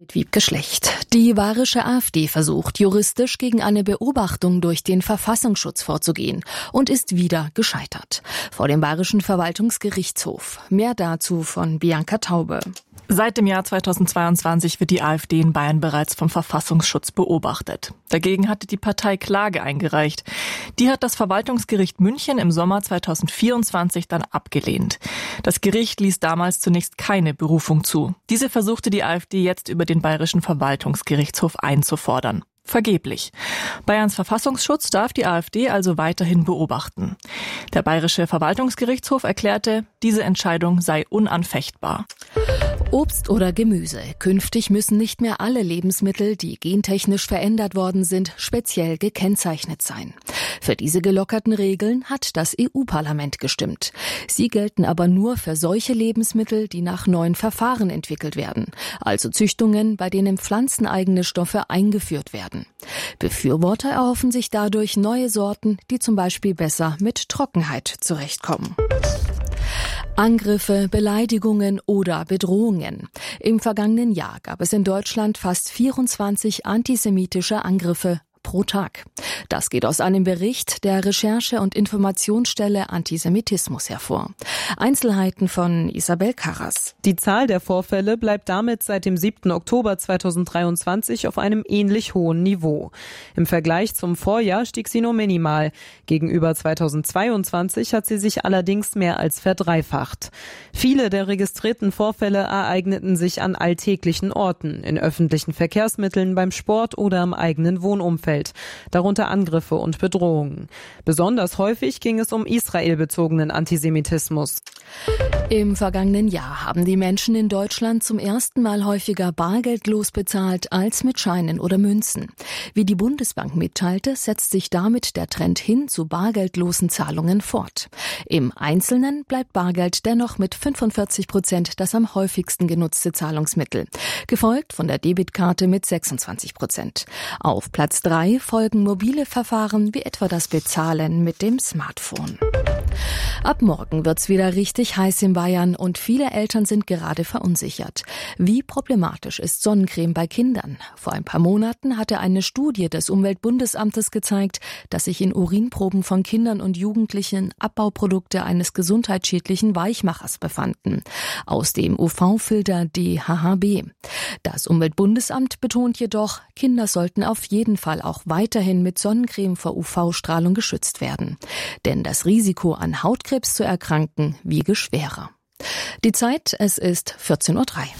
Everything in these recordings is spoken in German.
Wiebke Schlecht. Die bayerische AfD versucht, juristisch gegen eine Beobachtung durch den Verfassungsschutz vorzugehen und ist wieder gescheitert. Vor dem Bayerischen Verwaltungsgerichtshof. Mehr dazu von Bianca Taube. Seit dem Jahr 2022 wird die AfD in Bayern bereits vom Verfassungsschutz beobachtet. Dagegen hatte die Partei Klage eingereicht. Die hat das Verwaltungsgericht München im Sommer 2024 dann abgelehnt. Das Gericht ließ damals zunächst keine Berufung zu. Diese versuchte die AfD jetzt über den Bayerischen Verwaltungsgerichtshof einzufordern. Vergeblich. Bayerns Verfassungsschutz darf die AfD also weiterhin beobachten. Der Bayerische Verwaltungsgerichtshof erklärte, diese Entscheidung sei unanfechtbar. Obst oder Gemüse. Künftig müssen nicht mehr alle Lebensmittel, die gentechnisch verändert worden sind, speziell gekennzeichnet sein. Für diese gelockerten Regeln hat das EU-Parlament gestimmt. Sie gelten aber nur für solche Lebensmittel, die nach neuen Verfahren entwickelt werden, also Züchtungen, bei denen pflanzeneigene Stoffe eingeführt werden. Befürworter erhoffen sich dadurch neue Sorten, die zum Beispiel besser mit Trockenheit zurechtkommen. Angriffe, Beleidigungen oder Bedrohungen. Im vergangenen Jahr gab es in Deutschland fast 24 antisemitische Angriffe pro Tag. Das geht aus einem Bericht der Recherche- und Informationsstelle Antisemitismus hervor. Einzelheiten von Isabel Karras. Die Zahl der Vorfälle bleibt damit seit dem 7. Oktober 2023 auf einem ähnlich hohen Niveau. Im Vergleich zum Vorjahr stieg sie nur minimal. Gegenüber 2022 hat sie sich allerdings mehr als verdreifacht. Viele der registrierten Vorfälle ereigneten sich an alltäglichen Orten, in öffentlichen Verkehrsmitteln, beim Sport oder im eigenen Wohnumfeld. Darunter Angriffe und Bedrohungen. Besonders häufig ging es um israelbezogenen Antisemitismus. Im vergangenen Jahr haben die Menschen in Deutschland zum ersten Mal häufiger bargeldlos bezahlt als mit Scheinen oder Münzen. Wie die Bundesbank mitteilte, setzt sich damit der Trend hin zu bargeldlosen Zahlungen fort. Im Einzelnen bleibt Bargeld dennoch mit 45% das am häufigsten genutzte Zahlungsmittel, gefolgt von der Debitkarte mit 26%. Auf Platz 3 folgen mobile Verfahren wie etwa das Bezahlen mit dem Smartphone. Ab morgen wird's wieder richtig heiß in Bayern und viele Eltern sind gerade verunsichert. Wie problematisch ist Sonnencreme bei Kindern? Vor ein paar Monaten hatte eine Studie des Umweltbundesamtes gezeigt, dass sich in Urinproben von Kindern und Jugendlichen Abbauprodukte eines gesundheitsschädlichen Weichmachers befanden, aus dem UV-Filter DHHB. Das Umweltbundesamt betont jedoch, Kinder sollten auf jeden Fall auch weiterhin mit Sonnencreme vor UV-Strahlung geschützt werden. Denn das Risiko, an Hautkrebs zu erkranken, wiege schwerer. Die Zeit, es ist 14:03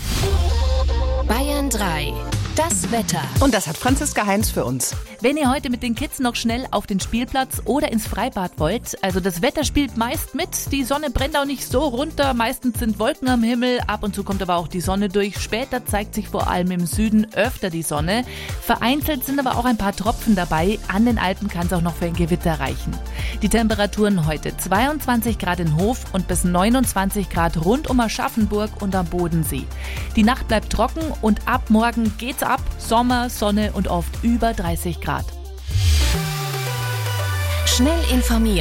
Uhr. Bayern 3. Das Wetter. Und das hat Franziska Heinz für uns. Wenn ihr heute mit den Kids noch schnell auf den Spielplatz oder ins Freibad wollt, also das Wetter spielt meist mit, die Sonne brennt auch nicht so runter, meistens sind Wolken am Himmel, ab und zu kommt aber auch die Sonne durch. Später zeigt sich vor allem im Süden öfter die Sonne. Vereinzelt sind aber auch ein paar Tropfen dabei, an den Alpen kann es auch noch für ein Gewitter reichen. Die Temperaturen heute 22 Grad in Hof und bis 29 Grad rund um Aschaffenburg und am Bodensee. Die Nacht bleibt trocken und ab morgen geht's ab, Sommer, Sonne und oft über 30 Grad. Schnell informiert.